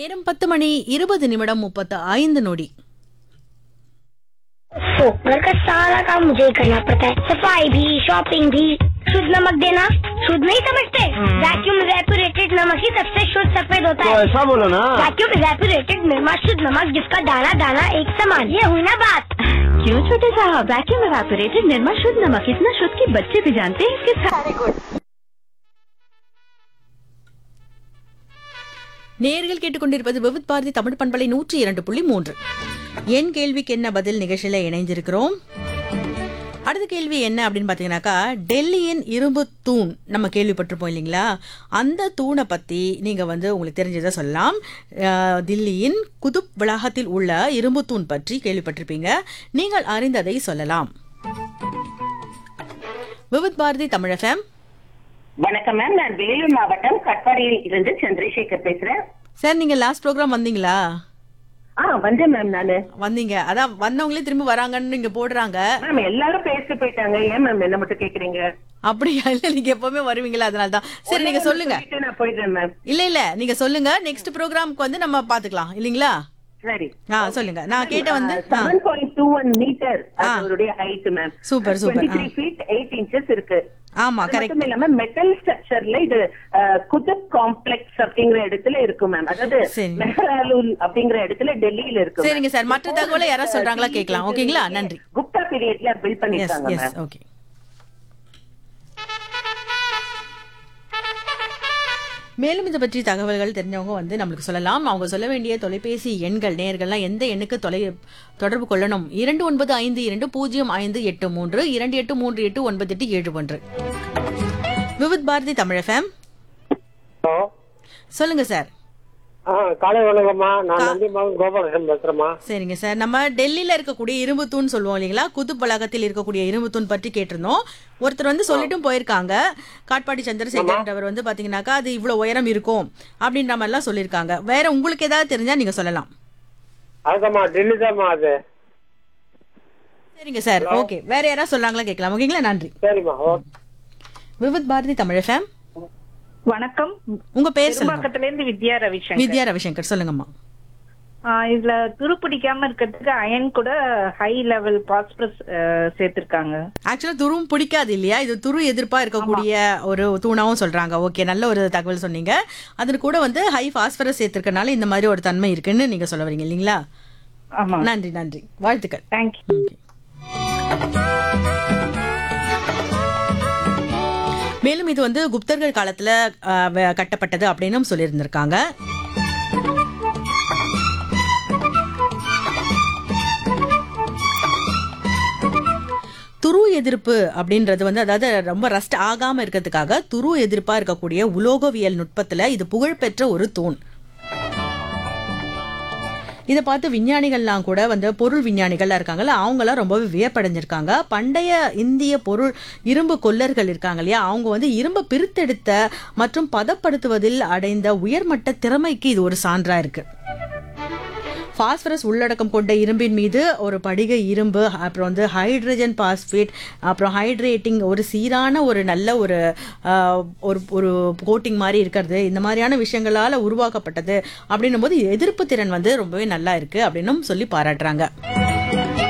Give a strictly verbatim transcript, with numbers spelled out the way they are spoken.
நேரம் பத்து மணி இருபது நிமிடம் முப்பத்து ஐந்து நொடி. घर का सारा काम मुझे ही करना पड़ता है, सफाई भी, शॉपिंग भी। शुद्ध नमक देना शुद्ध नहीं समझते? वैक्यूम इवेपोरेटेड नमक ही सबसे शुद्ध सफेद होता है। तो ऐसा बोलो ना। वैक्यूम इवेपोरेटेड निर्मा शुद्ध नमक, जिसका दाना दाना एक समान। ये हुई ना बात। क्यों छोटे साहब, वैक्यूम इवेपोरेटेड निर्मा शुद्ध नमक इतना शुद्ध कि बच्चे भी जानते हैं इसके साथ। நேர்கள் கேட்டுக்கொண்டிருப்பது விவித் பாரதி தமிழ் பண்பலை நூற்றி இரண்டு புள்ளி மூன்று. என் கேள்விக்கு என்ன பதில் நிகழ்ச்சியில இணைந்திருக்கிறோம். அடுத்த கேள்வி என்ன அப்படின்னு பாத்தீங்கன்னாக்கா, டெல்லியின் இரும்பு தூண் நம்ம கேள்விப்பட்டிருப்போம் இல்லைங்களா, அந்த தூணை பத்தி நீங்க வந்து உங்களுக்கு தெரிஞ்சதை சொல்லலாம். தில்லியின் குதுப் வளாகத்தில் உள்ள இரும்பு தூண் பற்றி கேள்விப்பட்டிருப்பீங்க, நீங்கள் அறிந்ததை சொல்லலாம். விவித் பாரதி தமிழ் எஃப்எம். வணக்கம் மேம், நான் வேலூர் மாவட்டம் கட்பாடியில் இருந்து சந்திரசேகர் பேசுறேன். சார், நீங்க லாஸ்ட் ப்ரோக்ராம் வந்தீங்களா? ஆ வந்தேன் மேம். நானு வந்தீங்க, அதான் வந்தவங்களே திரும்ப வராங்கன்னு இங்க போடுறாங்க. மேம் எல்லாரும் பேசிட்டு போயிட்டாங்க, ஏன் மேம் என்ன மட்டும் கேக்குறீங்க? அப்படியா? இல்ல, நீங்க எப்பவுமே வருவீங்களா, அதனாலதான். சரி, நீங்க சொல்லுங்க. நான் போயிடுறேன் மேம். இல்ல இல்ல, நீங்க சொல்லுங்க. நெக்ஸ்ட் ப்ரோக்ராம்க்கு வந்து நம்ம பாத்துக்கலாம் இல்லீங்களா? சரி. ஆ சொல்லுங்க. நான் கேட்ட வந்து seven point two one metre அவருடைய height ma'am. Super super. Three feet eight inches இருக்கு. ஆமா, கரெக்ட். மட்டும் இல்லாம மெட்டல் ஸ்ட்ரக்சர்ல இது குதுப் காம்ப்ளெக்ஸ் அப்படிங்கிற இடத்துல இருக்கு மேம். அதாவது மெஹராலூல் அப்படிங்கிற இடத்துல டெல்லியில இருக்கு. சரிங்க சார், மற்ற தகவலை யாராவது சொல்றாங்களா கேட்கலாம். ஓகேங்களா? நன்றி. குப்தா பீரியட்ல பில்ட் பண்ணிருக்காங்க மேம். ஓகே. மேலும் இதை பற்றி தகவல்கள் தெரிஞ்சவங்க வந்து நம்மளுக்கு சொல்லலாம். அவங்க சொல்ல வேண்டிய தொலைபேசி எண்கள், நேயர்கள்லாம் எந்த எண்ணுக்கு தொலை தொடர்பு கொள்ளணும்? இரண்டு ஒன்பது ஐந்து இரண்டு பூஜ்ஜியம் ஐந்து எட்டு மூன்று இரண்டு எட்டு மூன்று எட்டு ஒன்பது எட்டு ஏழு ஒன்று. விவித் பாரதி தமிழ் எஃப்எம். சொல்லுங்க சார். காலை வணக்கம்மா, நான் நந்திமாவும் கோபாலகிருஷ்ணன் பேசுறேம்மா. சரிங்க சார், நம்ம டெல்லியில இருக்கக்கூடிய இரும்பு தூண் சொல்லுவோம் இல்லைங்களா, குதுப் வளாகத்தில் இருக்கக்கூடிய இரும்பு தூண் பற்றி கேட்டிருந்தோம். ஒருத்தர் வந்து சொல்லிட்டும் போயிருக்காங்க, காட்பாடி சந்திரசேகர் அவர் வந்து பாத்தீங்கன்னாக்கா அது இவ்வளவு உயரம் இருக்கும் அப்படின்ற மாதிரி எல்லாம் சொல்லியிருக்காங்க. வேற உங்களுக்கு ஏதாவது தெரிஞ்சா நீங்க சொல்லலாம். அதுதாம்மா, டெல்லி தான்மா அது. சரிங்க சார், ஓகே. வேற யாராவது சொல்றாங்களா கேட்கலாம். ஓகேங்களா? நன்றி. சரிம்மா. விவித் பாரதி தமிழ் எஃப்எம். வணக்கம், உங்க பேர் சொல்லுங்க. பக்கத்துல இருந்து வித்யா ரவிசங்கர். வித்யா ரவிசங்கர், சொல்லுங்கம்மா. இதுல துரு பிடிக்காம இருக்கிறதுக்கு அயன் கூட ஹை லெவல் பாஸ்பரஸ் சேர்த்திருக்காங்க. ஆக்சுவலா துருவும் பிடிக்காது இல்லையா, இது துரு எதிர்ப்பா இருக்கக்கூடிய ஒரு தூணாவும் சொல்றாங்க. ஓகே, நல்ல ஒரு தகவல் சொன்னீங்க. அது கூட வந்து ஹை பாஸ்பரஸ் சேர்த்திருக்கனால இந்த மாதிரி ஒரு தன்மை இருக்குன்னு நீங்க சொல்ல வரீங்க இல்லீங்களா? ஆமா. நன்றி நன்றி, வாழ்த்துக்கள். தேங்க்யூ. மேலும் இது வந்து குப்தர்கள் காலத்துல கட்டப்பட்டது அப்படின்னு சொல்லியிருந்திருக்காங்க. துரு எதிர்ப்பு அப்படின்றது வந்து, அதாவது ரொம்ப ரஸ்ட் ஆகாம இருக்கிறதுக்காக துரு எதிர்ப்பா இருக்கக்கூடிய உலோகவியல் நுட்பத்துல இது புகழ்பெற்ற ஒரு தூண். இதை பார்த்து விஞ்ஞானிகள்லாம் கூட வந்து, பொருள் விஞ்ஞானிகள்லாம் இருக்காங்கல்ல, அவங்களாம் ரொம்பவே வியப்படைஞ்சிருக்காங்க. பண்டைய இந்திய பொருள் இரும்பு கொல்லர்கள் இருக்காங்க இல்லையா, அவங்க வந்து இரும்பு பிரித்தெடுத்த மற்றும் பதப்படுத்துவதில் அடைந்த உயர்மட்ட திறமைக்கு இது ஒரு சான்றா இருக்கு. பாஸ்பரஸ் உள்ளடக்கம் கொண்ட இரும்பின் மீது ஒரு படிக இரும்பு, அப்புறம் வந்து ஹைட்ரஜன் பாஸ்பேட், அப்புறம் ஹைட்ரேட்டிங், ஒரு சீரான ஒரு நல்ல ஒரு ஒரு கோட்டிங் மாதிரி இருக்கிறது, இந்த மாதிரியான விஷயங்களால உருவாக்கப்பட்டது அப்படின்னும் போது எதிர்ப்பு திறன் வந்து ரொம்பவே நல்லா இருக்கு அப்படின்னும் சொல்லி பாராட்டுறாங்க.